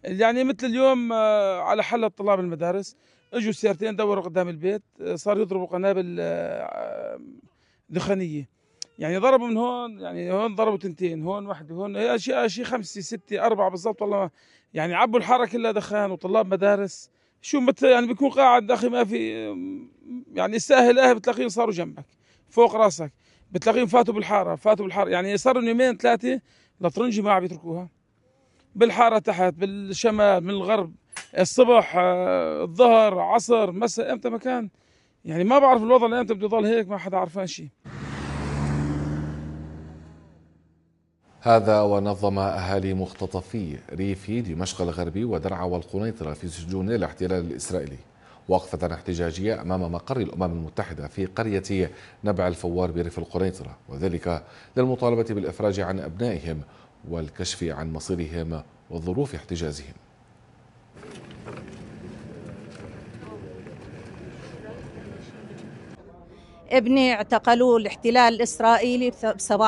يعني مثل اليوم على حل طلاب المدارس اجوا سيارتين دوروا قدام البيت، صاروا يضربوا قنابل دخانية. يعني ضربوا من هون، يعني هون ضربوا تنتين، هون واحدة، هون شيء خمسة ستة أربعة بالضبط والله. يعني عبوا الحارة كلها دخان وطلاب مدارس. شو مثل يعني بيكون قاعد أخي ما في، يعني الساهل بتلاقيهم صاروا جنبك فوق راسك، بتلاقيهم فاتوا بالحارة يعني صاروا يومين ثلاثة الأطرنجي ما عم يتركوها بالحارة تحت بالشمال من الغرب، الصبح الظهر عصر مساء امتى ما كان. يعني ما بعرف الوضع لامتى بده يضل هيك، ما حدا عرفان شيء. هذا ونظم أهالي مختطفي ريف دمشق الغربي ودرعا والقنيطرة في سجون الاحتلال الإسرائيلي وقفة احتجاجية أمام مقر الأمم المتحدة في قرية نبع الفوار بريف القنيطرة، وذلك للمطالبة بالإفراج عن أبنائهم والكشف عن مصيرهم وظروف احتجازهم. ابني اعتقلوه الاحتلال الإسرائيلي ب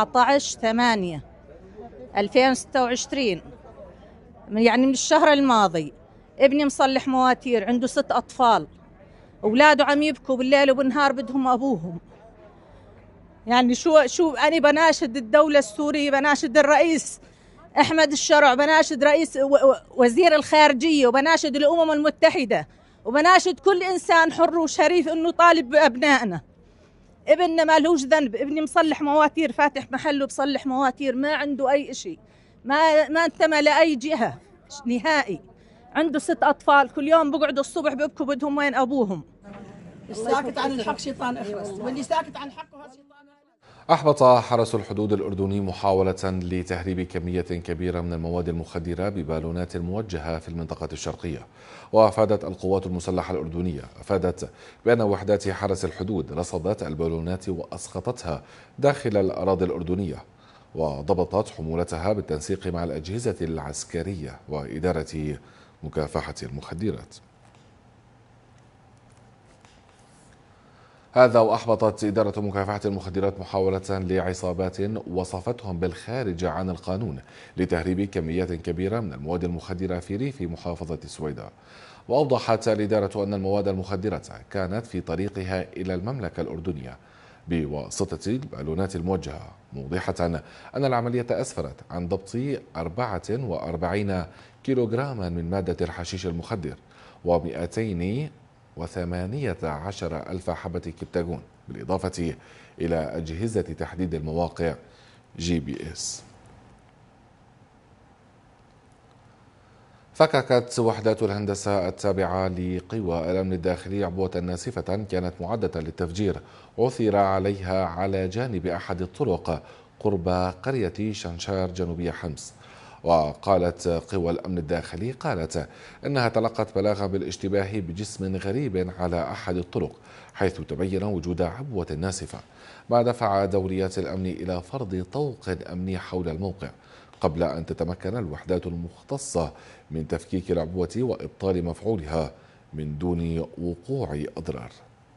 17/8/2026، يعني من الشهر الماضي. ابني مصلح مواتير، عنده 6 أطفال، أولاده عم يبكوا بالليل وبالنهار بدهم أبوهم. يعني شو أنا بناشد الدولة السورية، بناشد الرئيس أحمد الشرع، بناشد رئيس وزير الخارجية، وبناشد الأمم المتحدة، وبناشد كل إنسان حر وشريف إنه طالب بأبنائنا. ابننا ما لهوش ذنب، ابني مصلح مواتير، فاتح محله بصلح مواتير، ما عنده أي إشي، ما انتمى لأي جهة نهائي. عنده 6 أطفال، كل يوم بقعدوا الصبح بيبكوا بدهم وين أبوهم. الساكت عن الحق شيطان اخرس، واللي ساكت عن حقه شيطان اخرس. أحبط حرس الحدود الأردني محاولة لتهريب كمية كبيرة من المواد المخدرة ببالونات موجهة في المنطقة الشرقية. وأفادت القوات المسلحة الأردنية بأن وحدات حرس الحدود رصدت البالونات وأسقطتها داخل الأراضي الأردنية، وضبطت حمولتها بالتنسيق مع الأجهزة العسكرية وإدارة مكافحة المخدرات. هذا وأحبطت إدارة مكافحة المخدرات محاولة لعصابات وصفتهم بالخارج عن القانون لتهريب كميات كبيرة من المواد المخدرة في ريف محافظة سويداء. وأوضحت الإدارة أن المواد المخدرة كانت في طريقها إلى المملكة الأردنية بواسطة البالونات الموجهة، موضحة أن العملية أسفرت عن ضبط 44 كيلوغراما من مادة الحشيش المخدر و218 ألف حبة كبتاجون، بالإضافة إلى أجهزة تحديد المواقع GPS. فككت وحدات الهندسة التابعة لقوى الأمن الداخلي عبوة ناسفة كانت معدة للتفجير عثر عليها على جانب أحد الطرق قرب قرية شنشار جنوبية حمص. وقالت قوى الأمن الداخلي أنها تلقت بلاغا بالاشتباه بجسم غريب على أحد الطرق، حيث تبين وجود عبوة ناسفة، ما دفع دوريات الأمن إلى فرض طوق أمني حول الموقع قبل أن تتمكن الوحدات المختصة من تفكيك العبوة وإبطال مفعولها من دون وقوع أضرار.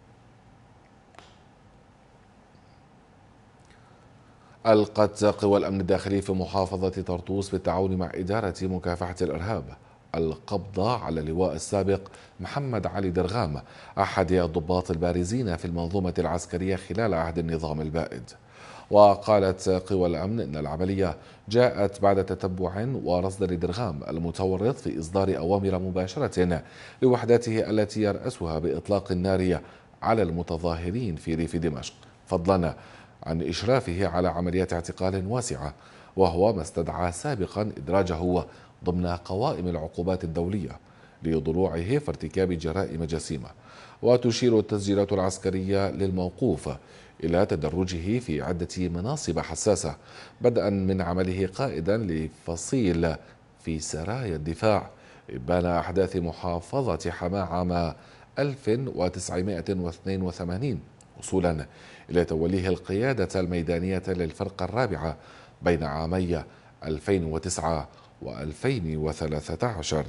ألقت قوى الأمن الداخلي في محافظة طرطوس بالتعاون مع إدارة مكافحة الإرهاب القبض على اللواء السابق محمد علي درغام، أحد الضباط البارزين في المنظومة العسكرية خلال عهد النظام البائد. وقالت قوى الأمن إن العملية جاءت بعد تتبع ورصد لدرغام المتورط في إصدار أوامر مباشرة لوحداته التي يرأسها بإطلاق النار على المتظاهرين في ريف دمشق، فضلا عن إشرافه على عمليات اعتقال واسعة، وهو ما استدعى سابقا إدراجه ضمن قوائم العقوبات الدولية لضلوعه في ارتكاب جرائم جسيمة. وتشير التسجيلات العسكرية للموقوف إلى تدرجه في عدة مناصب حساسة، بدءا من عمله قائدا لفصيل في سرايا الدفاع إبان أحداث محافظة حماة عام 1982، وصولا إلى توليه القيادة الميدانية للفرقة الرابعة بين عامي 2009 و2013.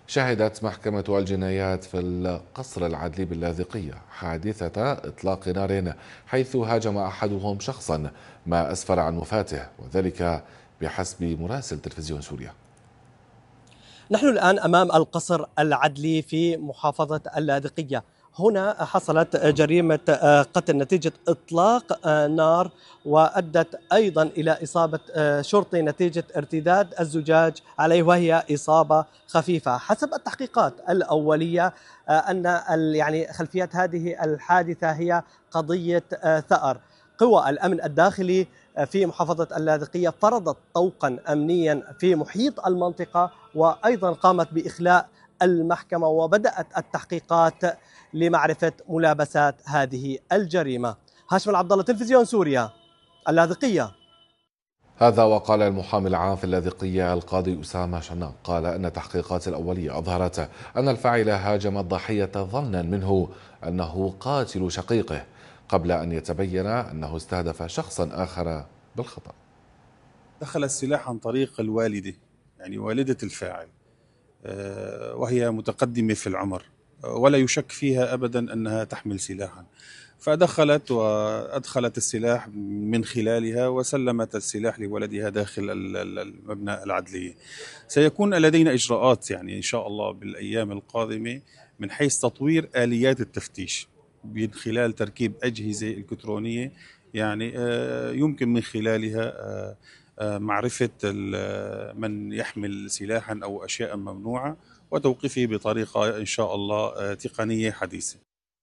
شهدت محكمة الجنايات في القصر العدلي باللاذقية حادثة إطلاق نار حيث هاجم أحدهم شخصا ما أسفر عن وفاته، وذلك بحسب مراسل تلفزيون سوريا. نحن الآن أمام القصر العدلي في محافظة اللاذقية. هنا حصلت جريمة قتل نتيجة إطلاق نار، وأدت أيضا إلى إصابة شرطي نتيجة ارتداد الزجاج عليه، وهي إصابة خفيفة. حسب التحقيقات الأولية أن يعني خلفيات هذه الحادثة هي قضية ثأر. قوى الأمن الداخلي في محافظة اللاذقية فرضت طوقا أمنيا في محيط المنطقة، وأيضا قامت بإخلاء المحكمة وبدأت التحقيقات لمعرفة ملابسات هذه الجريمة. هاشم العبد الله، تلفزيون سوريا، اللاذقية. هذا وقال المحامي العام في اللاذقية القاضي أسامة شناق قال أن التحقيقات الأولية أظهرت أن الفاعل هاجم الضحية ظنا منه أنه قاتل شقيقه، قبل أن يتبين أنه استهدف شخصا آخر بالخطأ. دخل السلاح عن طريق الوالدة، يعني والدة الفاعل، وهي متقدمة في العمر ولا يشك فيها أبدا أنها تحمل سلاحا، فدخلت وأدخلت السلاح من خلالها وسلمت السلاح لولدها داخل المبنى العدلية. سيكون لدينا إجراءات يعني إن شاء الله بالأيام القادمة من حيث تطوير آليات التفتيش من خلال تركيب أجهزة إلكترونية، يعني يمكن من خلالها معرفة من يحمل سلاحا أو أشياء ممنوعة وتوقيفه بطريقة إن شاء الله تقنية حديثة.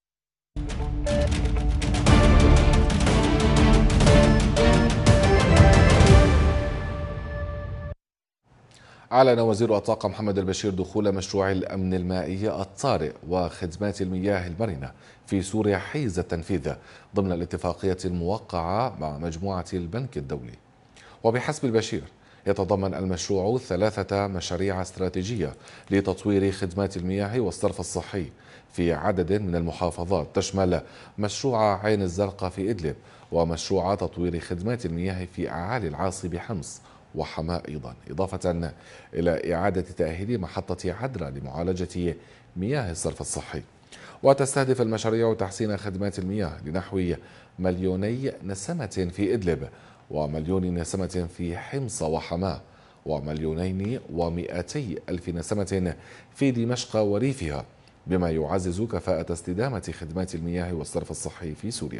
أعلن وزير الطاقة محمد البشير دخول مشروع الأمن المائي الطارئ وخدمات المياه المرنة في سوريا حيز التنفيذ ضمن الاتفاقية الموقعة مع مجموعة البنك الدولي. وبحسب البشير يتضمن المشروع 3 مشاريع استراتيجية لتطوير خدمات المياه والصرف الصحي في عدد من المحافظات، تشمل مشروع عين الزرقاء في إدلب، ومشروع تطوير خدمات المياه في أعالي العاصي بحمص وحماة أيضا، إضافة إلى إعادة تأهيل محطة عدرا لمعالجة مياه الصرف الصحي. وتستهدف المشاريع تحسين خدمات المياه لنحو 2,000,000 نسمة في إدلب، و1,000,000 نسمة في حمص وحماة، و2,200,000 نسمة في دمشق وريفها، بما يعزز كفاءة استدامة خدمات المياه والصرف الصحي في سوريا.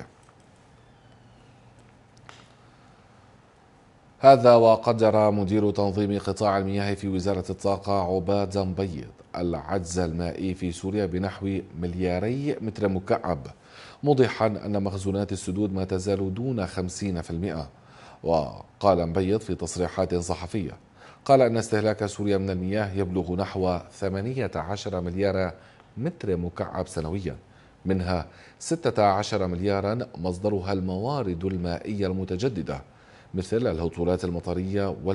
هذا وقدر مدير تنظيم قطاع المياه في وزارة الطاقة عباد مبيض العجز المائي في سوريا بنحو 2,000,000 متر مكعب، موضحا أن مخزونات السدود ما تزال دون 50%. وقال مبيض في تصريحات صحفية قال أن استهلاك سوريا من المياه يبلغ نحو 18 مليار متر مكعب سنويا، منها 16 مليارا مصدرها الموارد المائية المتجددة مثل الهطولات المطرية